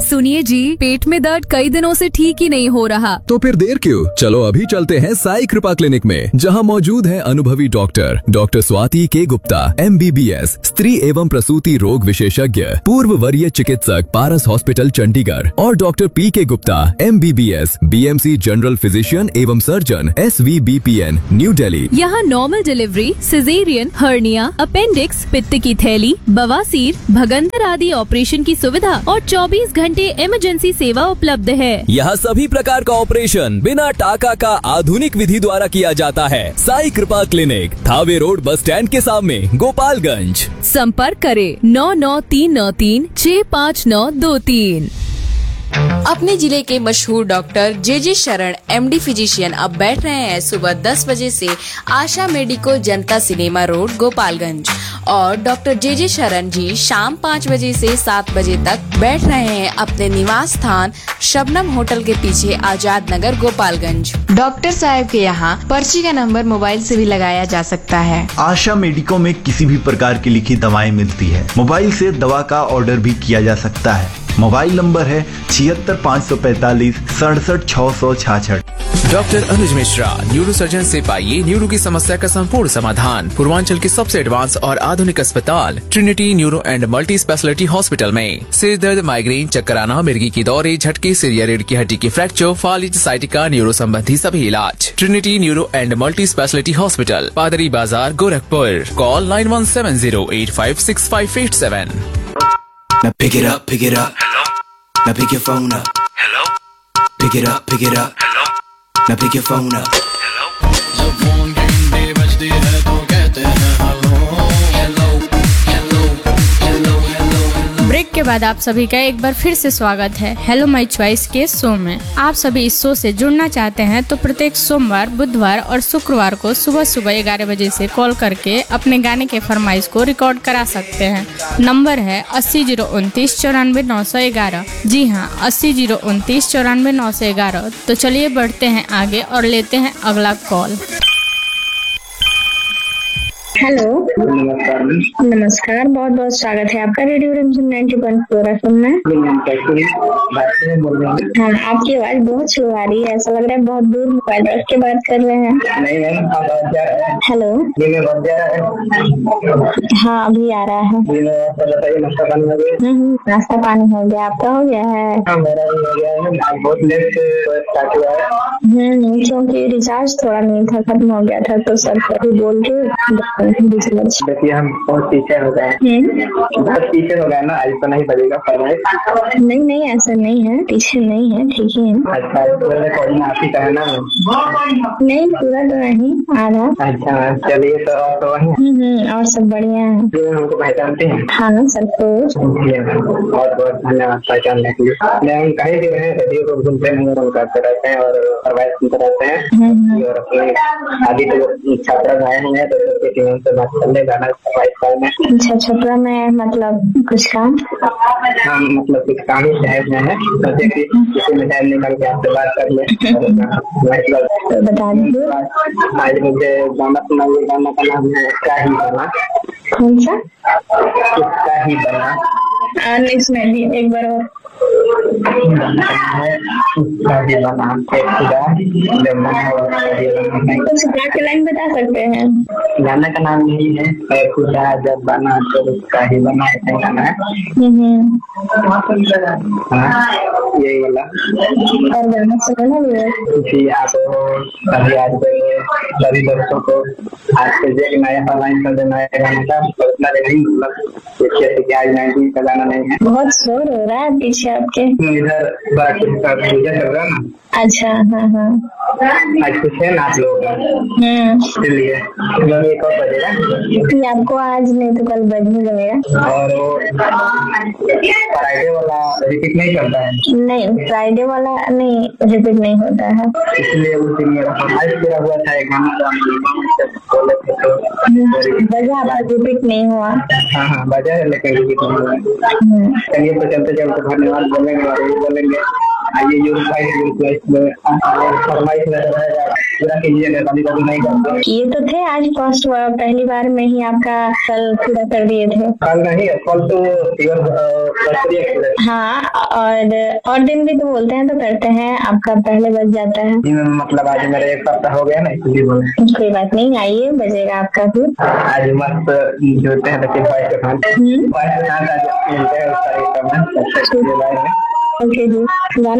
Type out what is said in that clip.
सुनिए जी, पेट में दर्द कई दिनों से ठीक ही नहीं हो रहा। तो फिर देर क्यों, चलो अभी चलते हैं साई कृपा क्लिनिक में, जहां मौजूद है अनुभवी डॉक्टर स्वाति के गुप्ता MBBS, स्त्री एवं प्रसूति रोग विशेषज्ञ, पूर्व वरीय चिकित्सक, पारस हॉस्पिटल चंडीगढ़, और doctor PK Gupta MBBS, BMC general physician एवं सर्जन, SVBPN, न्यू दिल्ली। यहाँ normal delivery, caesarean, hernia, appendix, पित्त की थैली, बवासीर, भगंदर आदि ऑपरेशन की सुविधा और 24 घंटे इमरजेंसी सेवा उपलब्ध है। यहाँ सभी प्रकार का ऑपरेशन बिना टाका का आधुनिक विधि द्वारा किया जाता है। साई कृपा clinic, Thawe road, bus stand के सामने, गोपालगंज। संपर्क करें 9939365923। अपने जिले के मशहूर डॉक्टर JJ शरण MD फिजिशियन अब बैठ रहे हैं सुबह 10 बजे से आशा मेडिको जनता सिनेमा रोड, गोपालगंज, और डॉक्टर JJ शरण जी शाम 5 बजे से 7 बजे तक बैठ रहे हैं अपने निवास स्थान शबनम होटल के पीछे, आजाद नगर, गोपालगंज। डॉक्टर साहब के यहाँ पर्ची का नंबर मोबाइल से भी लगाया जा सकता है। आशा मेडिको में किसी भी प्रकार की लिखी दवाएं मिलती है। मोबाइल से दवा का ऑर्डर भी किया जा सकता है। मोबाइल नंबर है 76 545 67 666। डॉक्टर अनुज मिश्रा, न्यूरो सर्जन से पाइए न्यूरो की समस्या का संपूर्ण समाधान पूर्वांचल के सबसे एडवांस और आधुनिक अस्पताल Trinity neuro and multi speciality hospital में। सिर दर्द, माइग्रेन, चक्कर आना, मिर्गी की दौरे, झटके, सिर या रीढ़ की हड्डी की फ्रैक्चर, फालिज, साइटिका, न्यूरो संबंधी सभी इलाज Trinity neuro and multi speciality hospital, पादरी बाजार, Gorakhpur. Call 9170856587। Now pick it up. Hello? Now pick your phone up. Hello? Pick it up. Hello? Now pick your phone up. Hello? जब phone घंटे बजते हैं तो कहते हैं hello hello hello hello hello. Break के बाद आप सभी का एक बार फिर से स्वागत है हेलो माय चॉइस के शो में। आप सभी इस शो से जुड़ना चाहते हैं तो प्रत्येक सोमवार, बुधवार और शुक्रवार को सुबह 11 बजे से कॉल करके अपने गाने के फरमाइश को रिकॉर्ड करा सकते हैं। नंबर है 80 029 94 911। जी हाँ, 80 029 94 911। तो चलिए बढ़ते हैं आगे और लेते हैं अगला कॉल। हेलो, नमस्कार, बहुत बहुत स्वागत है आपका रेडियो रिमझिम 90.4 FM में। हाँ, आपकी आवाज बहुत स्लो आ रही है, ऐसा लग रहा है बहुत दूर मोबाइल रख के बात कर रहे हैं। हेलो, हाँ अभी आ रहा है। नाश्ता पानी हो गया, आपका हो गया है? क्योंकि रिचार्ज थोड़ा नहीं था, खत्म हो गया था, तो सर कभी बोल के देखिए हम बहुत पीछे हो गए, ना, आज तो नहीं बजेगा। नहीं ऐसा नहीं है, पीछे नहीं है, ठीक है। अच्छा, रिकॉर्डिंग आप ही का है ना? नहीं, पूरा तो नहीं, आधा। अच्छा, चलिए तो वही। और सब बढ़िया है। हमको पहचानते हैं? हाँ, सबको बहुत बहुत धन्यवाद पहचानने के लिए। हम कहीं भी रहे, रेडियो को सुनते हैं, करते रहते हैं और फरमाइश सुनते रहते हैं। और अपने आदि तो छात्रा आए हुए हैं, तो से बात कर ले, गाना में। अच्छा, छपरा में मतलब कुछ काम? हाँ, मतलब कुछ काम ही शहर में है, सोचे कि किसी में टाइम निकाल के आपसे बात कर ले। तो बता दीजिए। आज मुझे गाना सुनाइए, गाना का नाम है क्या ही बना। कौन सा? क्या ही बना। नहीं सुनाइए एक बार और। कुछ लाइन बता सकते हैं? गाना का नाम यही है, खुदा जब बना तो उसका ही बना, ऐसा गाना है। यही वाला। और गाना सुना जी, आप सभी आज सभी दोस्तों को आज के नया फरमाइश कर देना है गाने का, उतना नहीं, मतलब आज 90 का गाना नहीं है। बहुत शोर हो रहा है पीछे आपके। इधर बड़ा पूजा चल रहा है ना। अच्छा, हाँ। आज कुछ है ना आप लोगों का, इसलिए एक और बजेगा। आपको आज नहीं तो कल बजने लगेगा। और वो फ्राइडे वाला रिपीट नहीं करता है? नहीं, फ्राइडे वाला नहीं रिपीट नहीं होता है, इसलिए उस दिन मेरा फरमाइश पूरा हुआ था एक गाना बजा, रिपीट नहीं हुआ। हाँ, बजा है लेकिन रिपीट नहीं हुआ। चलिए तो चलते धन्यवाद बोलेंगे और बोलेंगे आइए फरमाइश पूरा कीजिएगा, कभी कभी नहीं करते। ये तो थे आज फर्स्ट पहली बार में ही आपका कल पूरा कर दिए थे। कल नहीं, कल तो हाँ, और दिन भी तो बोलते हैं तो करते हैं, आपका पहले बज जाता है। मतलब आज मेरा 1 सप्ताह हो गया ना, इसलिए बोले। कोई बात नहीं, आइए बजेगा आपका भी। आज मस्त जोड़ते हैं बच्चे भाई के साथ मिलते हैं। ओके जी।